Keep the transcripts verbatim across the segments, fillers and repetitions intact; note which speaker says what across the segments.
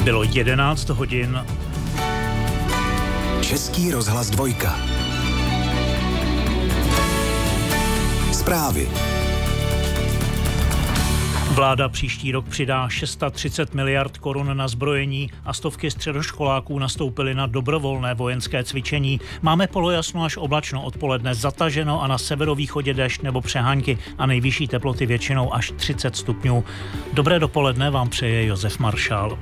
Speaker 1: Bylo jedenáct hodin.
Speaker 2: Český rozhlas dvojka. Zprávy.
Speaker 1: Vláda příští rok přidá třicet šest miliard korun na zbrojení a stovky středoškoláků nastoupily na dobrovolné vojenské cvičení. Máme polojasno až oblačno, odpoledne zataženo a na severovýchodě déšť nebo přehánky a nejvyšší teploty většinou až třicet stupňů. Dobré dopoledne vám přeje Josef Maršál.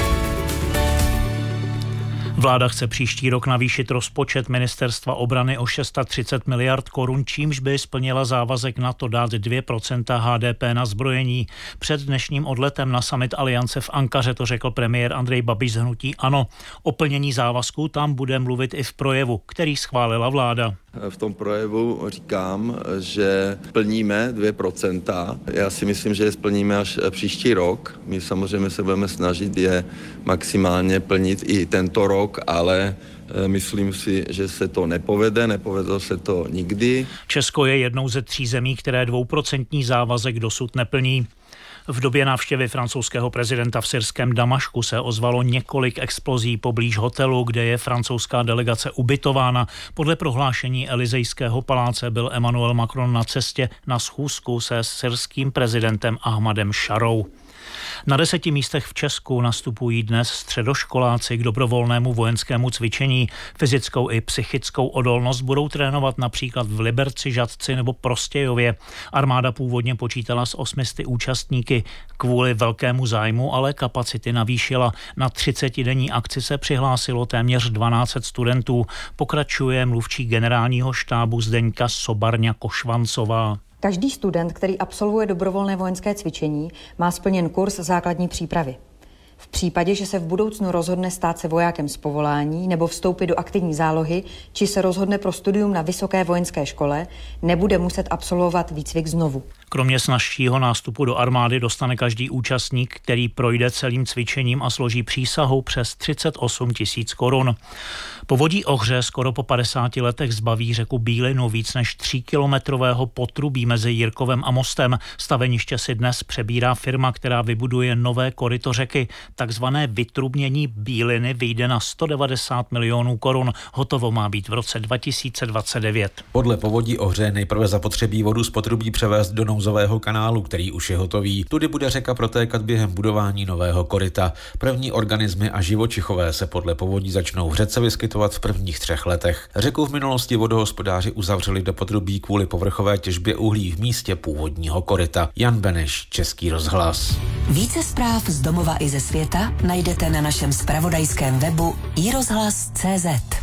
Speaker 1: Vláda chce příští rok navýšit rozpočet Ministerstva obrany o třicet šest miliard korun, čímž by splnila závazek NATO dát dvě procenta H D P na zbrojení. Před dnešním odletem na summit Aliance v Ankaře to řekl premiér Andrej Babiš z hnutí ANO. O plnění závazků tam bude mluvit i v projevu, který schválila vláda.
Speaker 3: V tom projevu říkám, že plníme dvě procenta. Já si myslím, že je splníme až příští rok. My samozřejmě se budeme snažit je maximálně plnit i tento rok, ale myslím si, že se to nepovede, nepovedlo se to nikdy.
Speaker 1: Česko je jednou ze tří zemí, které dvouprocentní závazek dosud neplní. V době návštěvy francouzského prezidenta v syrském Damašku se ozvalo několik explozí poblíž hotelu, kde je francouzská delegace ubytována. Podle prohlášení Elysejského paláce byl Emmanuel Macron na cestě na schůzku se syrským prezidentem Ahmadem Šarou. Na deseti místech v Česku nastupují dnes středoškoláci k dobrovolnému vojenskému cvičení. Fyzickou i psychickou odolnost budou trénovat například v Liberci, Žatci nebo Prostějově. Armáda původně počítala s osmisty účastníky. Kvůli velkému zájmu ale kapacity navýšila. Na třicetidenní akci se přihlásilo téměř dvanáct set studentů. Pokračuje mluvčí generálního štábu Zdeňka Sobarňa-Košvancová.
Speaker 4: Každý student, který absolvuje dobrovolné vojenské cvičení, má splněn kurz základní přípravy. V případě, že se v budoucnu rozhodne stát se vojákem z povolání nebo vstoupit do aktivní zálohy, či se rozhodne pro studium na vysoké vojenské škole, nebude muset absolvovat výcvik znovu.
Speaker 1: Kromě snazšího nástupu do armády dostane každý účastník, který projde celým cvičením a složí přísahu, přes třicet osm tisíc korun. Povodí Ohře skoro po padesáti letech zbaví řeku Bílinu víc než tříkilometrového potrubí mezi Jirkovem a Mostem. Staveniště si dnes přebírá firma, která vybuduje nové koryto řeky. Takzvané vytrubnění Bíliny vyjde na sto devadesát milionů korun. Hotovo má být v roce dva tisíce dvacet devět.
Speaker 5: Podle Povodí Ohře nejprve zapotřebí vodu z potrubí převést do nouzového kanálu, který už je hotový. Tudy bude řeka protékat během budování nového koryta. První organismy a živočichové se podle povodí začnou v řece vyskytovat v prvních třech letech. Řeku v minulosti vodohospodáři uzavřeli do potrubí kvůli povrchové těžbě uhlí v místě původního koryta. Jan Beneš, Český rozhlas.
Speaker 6: Více zpráv z domova i ze světa najdete na našem zpravodajském webu i rozhlas tečka cé zet.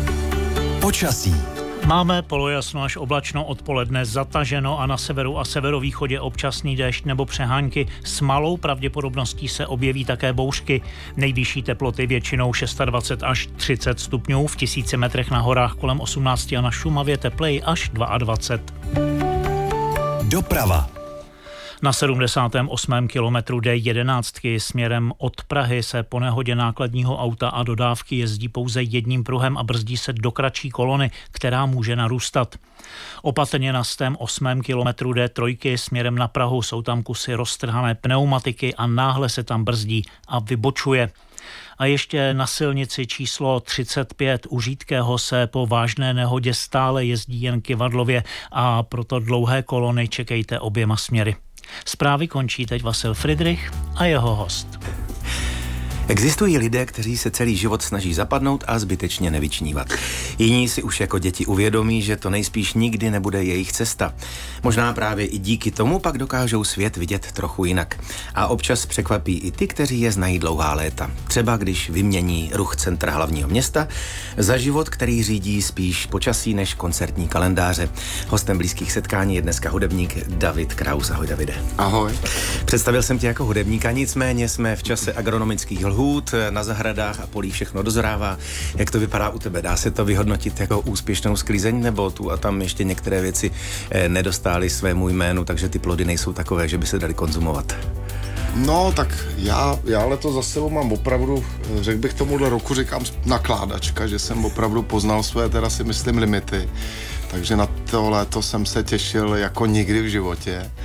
Speaker 2: Počasí.
Speaker 1: Máme polojasno až oblačno, odpoledne zataženo a na severu a severovýchodě občasný déšť nebo přehánky. S malou pravděpodobností se objeví také bouřky. Nejvyšší teploty většinou dvacet šest až třicet stupňů, v tisíci metrech na horách kolem osmnáct a na Šumavě tepleji až dvacet dva.
Speaker 2: Doprava.
Speaker 1: Na sedmdesátém osmém kilometru D jedenáct směrem od Prahy se po nehodě nákladního auta a dodávky jezdí pouze jedním pruhem a brzdí se do kratší kolony, která může narůstat. Opatrně na stém osmém kilometru D tři směrem na Prahu jsou tam kusy roztrhané pneumatiky a náhle se tam brzdí a vybočuje. A ještě na silnici číslo třicet pět u Řídkého se po vážné nehodě stále jezdí jen kyvadlově a proto dlouhé kolony čekejte oběma směry. Zprávy končí teď Vasil Fridrich a jeho host.
Speaker 7: Existují lidé, kteří se celý život snaží zapadnout a zbytečně nevyčnívat. Jiní si už jako děti uvědomí, že to nejspíš nikdy nebude jejich cesta. Možná právě i díky tomu pak dokážou svět vidět trochu jinak. A občas překvapí i ty, kteří je znají dlouhá léta. Třeba když vymění ruch centra hlavního města za život, který řídí spíš počasí než koncertní kalendáře. Hostem blízkých setkání je dneska hudebník David Kraus. Ahoj, Davide.
Speaker 8: Ahoj.
Speaker 7: Představil jsem tě jako hudebníka, nicméně jsme v čase agronomických lhůt, na zahradách a polích všechno dozrává. Jak to vypadá u tebe? Dá se to vyhodnotit jako úspěšnou sklizeň, nebo tu a tam ještě některé věci nedostály svému jménu, takže ty plody nejsou takové, že by se daly konzumovat?
Speaker 8: No, tak já, já letos za sebou mám opravdu, řekl bych tomuhle roku, říkám nakládačka, že jsem opravdu poznal své, teda si myslím, limity. Takže na to léto jsem se těšil jako nikdy v životě.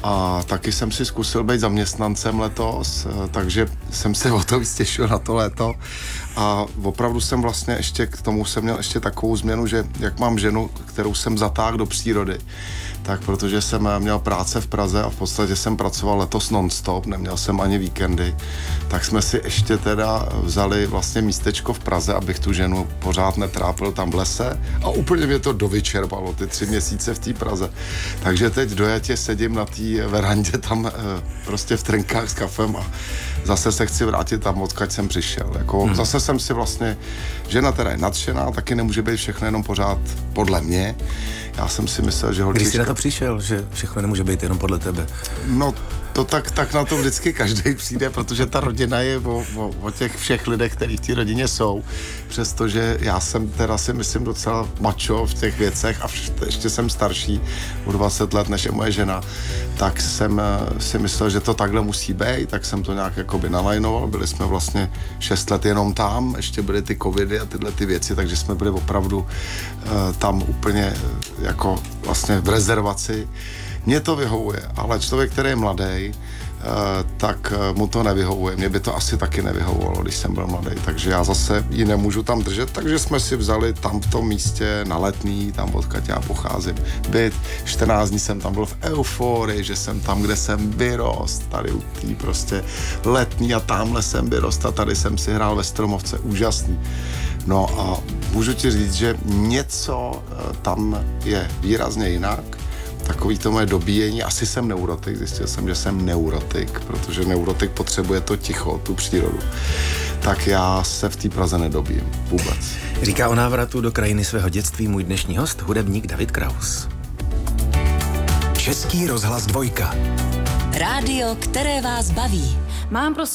Speaker 8: A taky jsem si zkusil být zaměstnancem letos, takže jsem se o to víc těšil na to léto. A opravdu jsem vlastně ještě k tomu jsem měl ještě takovou změnu, že jak mám ženu, kterou jsem zatáhl do přírody, tak protože jsem měl práce v Praze a v podstatě jsem pracoval letos non-stop, neměl jsem ani víkendy, tak jsme si ještě teda vzali vlastně místečko v Praze, abych tu ženu pořád netrápil tam v lese a úplně mě to dovyčerpalo, ty tři měsíce v té Praze. Takže teď dojatě sedím na té verandě tam prostě v trenkách s kafem a zase se chci vrátit tam, odkud jsem přišel. Jako, hmm. Zase jsem si vlastně, žena teda je nadšená, taky nemůže být všechno jenom pořád podle mě. Já jsem si myslel, že holčička...
Speaker 7: Když jsi na to přišel, že všechno nemůže být jenom podle tebe?
Speaker 8: No, to tak, tak na to vždycky každý přijde, protože ta rodina je o, o, o těch všech lidech, kteří v té rodině jsou. Přestože já jsem teda si myslím docela macho v těch věcech a ještě jsem starší o dvacet let než je moje žena, tak jsem si myslel, že to takhle musí být, tak jsem to nějak jakoby nalajnoval. Byli jsme vlastně šest let jenom tam, ještě byly ty covidy a tyhle ty věci, takže jsme byli opravdu uh, tam úplně uh, jako vlastně v rezervaci. Mně to vyhovuje, ale člověk, který je mladý, tak mu to nevyhovuje. Mně by to asi taky nevyhovovalo, když jsem byl mladý, takže já zase ji nemůžu tam držet, takže jsme si vzali tam v tom místě na Letný, tam odkud já pocházím, byt. čtrnáct dní jsem tam byl v euforii, že jsem tam, kde jsem vyrost, tady u tý prostě Letný a tamhle jsem vyrost a tady jsem si hrál ve Stromovce, úžasný. No a můžu ti říct, že něco tam je výrazně jinak. Takový to moje dobíjení, asi jsem neurotik, zjistil jsem, že jsem neurotik, protože neurotik potřebuje to ticho, tu přírodu. Tak já se v té Praze nedobím vůbec.
Speaker 7: Říká o návratu do krajiny svého dětství můj dnešní host, hudebník David Kraus.
Speaker 2: Český rozhlas dvojka.
Speaker 6: Rádio, které vás baví.
Speaker 9: Mám prostě